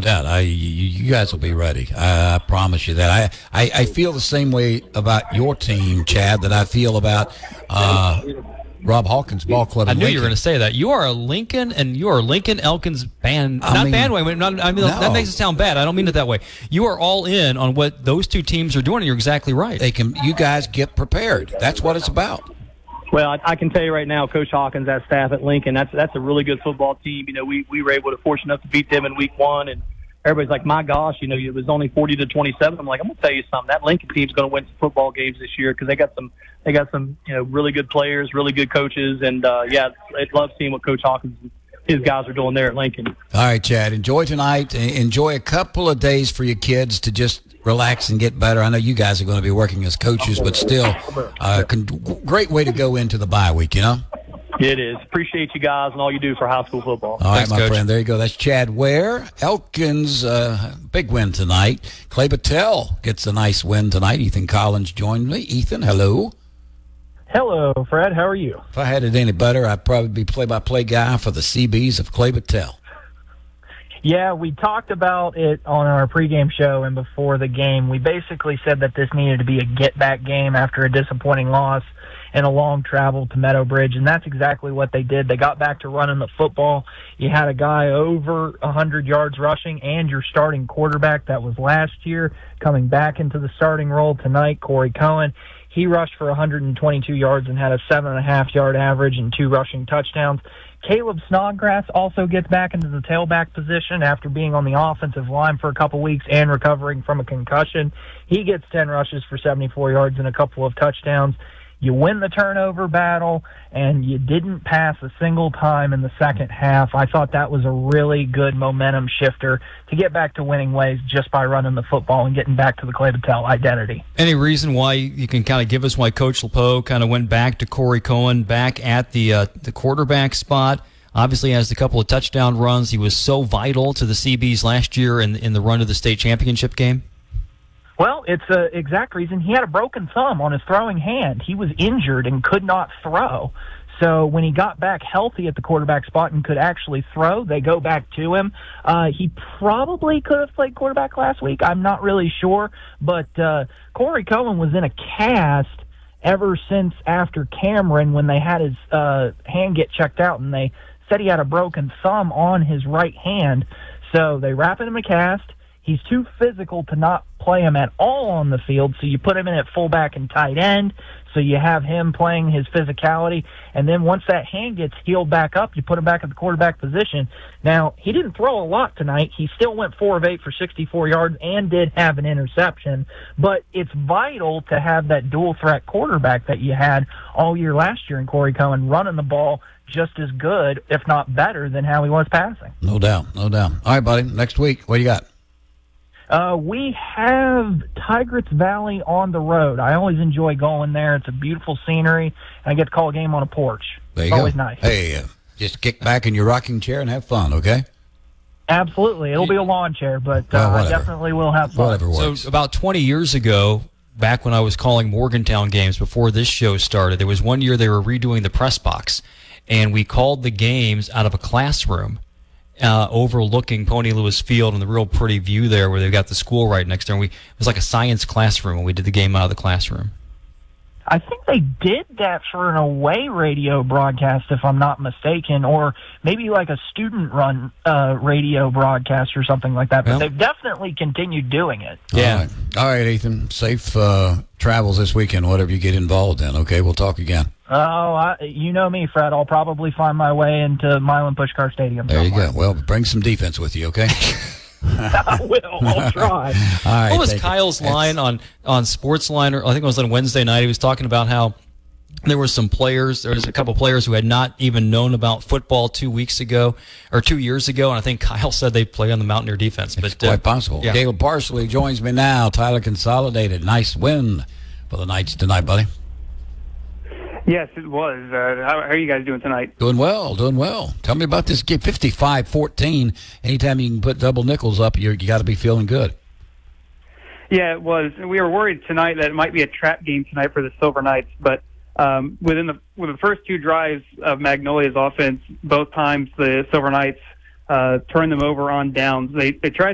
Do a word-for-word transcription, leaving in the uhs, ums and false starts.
doubt. I, you, you guys will be ready. I, I promise you that. I, I, I feel the same way about your team, Chad, that I feel about uh, Rob Hawkins Ball Club. I in knew Lincoln. you were going to say that. You are a Lincoln, and you are Lincoln Elkins band. I not mean, bandwagon. Not, I mean, no. that makes it sound bad. I don't mean it that way. You are all in on what those two teams are doing, and you're exactly right. They can. You guys get prepared. That's what it's about. Well, I, I can tell you right now, Coach Hawkins, that staff at Lincoln, that's that's a really good football team. You know, we, we were able to fortunate enough to beat them in week one, and everybody's like, my gosh, you know, it was only forty to twenty-seven. I'm like, I'm gonna tell you something. That Lincoln team's gonna win some football games this year because they got some they got some you know really good players, really good coaches, and uh, yeah, I love seeing what Coach Hawkins and his guys are doing there at Lincoln. All right, Chad, enjoy tonight. Enjoy a couple of days for your kids to just relax and get better. I know you guys are going to be working as coaches, but still, uh, con- great way to go into the bye week, you know? It is. Appreciate you guys and all you do for high school football. All right, Thanks, my Coach. friend. There you go. That's Chad Ware. Elkins, uh, big win tonight. Clay Battelle gets a nice win tonight. Ethan Collins joined me. Ethan, hello. Hello, Fred. How are you? If I had it any better, I'd probably be play-by-play guy for the C Bs of Clay Battelle. Yeah, we talked about it on our pregame show and before the game. We basically said that this needed to be a get-back game after a disappointing loss and a long travel to Meadowbridge, and that's exactly what they did. They got back to running the football. You had a guy over one hundred yards rushing and your starting quarterback that was last year coming back into the starting role tonight, Corey Cohen. He rushed for one hundred twenty-two yards and had a seven and a half yard average and two rushing touchdowns. Caleb Snodgrass also gets back into the tailback position after being on the offensive line for a couple weeks and recovering from a concussion. He gets ten rushes for seventy-four yards and a couple of touchdowns. You win the turnover battle, and you didn't pass a single time in the second half. I thought that was a really good momentum shifter to get back to winning ways just by running the football and getting back to the Clay Battelle identity. Any reason why you can kind of give us why Coach LePeau kind of went back to Corey Cohen back at the uh, the quarterback spot? Obviously, has a couple of touchdown runs. He was so vital to the C Bs last year in in the run to the state championship game. Well, it's the exact reason. He had a broken thumb on his throwing hand. He was injured and could not throw. So when he got back healthy at the quarterback spot and could actually throw, they go back to him. Uh, he probably could have played quarterback last week. I'm not really sure. But uh, Corey Cohen was in a cast ever since after Cameron when they had his uh, hand get checked out, and they said he had a broken thumb on his right hand. So they wrap him in a cast. He's too physical to not play him at all on the field, so you put him in at fullback and tight end, so you have him playing his physicality, and then once that hand gets healed back up, you put him back at the quarterback position. Now, he didn't throw a lot tonight. He still went four of eight for sixty-four yards and did have an interception, but it's vital to have that dual-threat quarterback that you had all year last year in Corey Cohen running the ball just as good, if not better, than how he was passing. No doubt, no doubt. All right, buddy, next week, what do you got? Uh, we have Tigris Valley on the road. I always enjoy going there. It's a beautiful scenery, and I get to call a game on a porch. There you it's go. Always nice. Hey, uh, just kick back in your rocking chair and have fun, okay? Absolutely. It'll be a lawn chair, but uh, Well, I whatever. definitely will have fun. Whatever works. So about twenty years ago, back when I was calling Morgantown games before this show started, there was one year they were redoing the press box, and we called the games out of a classroom uh, overlooking Pony Lewis Field and the real pretty view there where they've got the school right next there. And we, it was like a science classroom, and we did the game out of the classroom. I think they did that for an away radio broadcast, if I'm not mistaken, or maybe like a student-run uh, radio broadcast or something like that. But Well, they've definitely continued doing it. Yeah. All right, All right Ethan. Safe uh, travels this weekend, whatever you get involved in, okay? We'll talk again. Oh, I, you know me, Fred. I'll probably find my way into Milan Pushkar Stadium There somewhere. you go. Well, bring some defense with you, okay? I will. I'll try. All right. What was thank you. Kyle's line on, on SportsLine? Or I think it was on Wednesday night. He was talking about how there were some players, there was a couple players who had not even known about football two weeks ago or two years ago, and I think Kyle said they play on the Mountaineer defense. But It's quite uh, possible. yeah. Caleb Parsley joins me now. Tyler Consolidated. Nice win for the Knights tonight, buddy. Yes, it was. Uh, how, how are you guys doing tonight? Doing well, doing well. Tell me about this game. fifty-five fourteen. Anytime you can put double nickels up, you're, you got to be feeling good. Yeah, it was. We were worried tonight that it might be a trap game tonight for the Silver Knights, but um, within the with the first two drives of Magnolia's offense, both times the Silver Knights uh, turned them over on downs. They they tried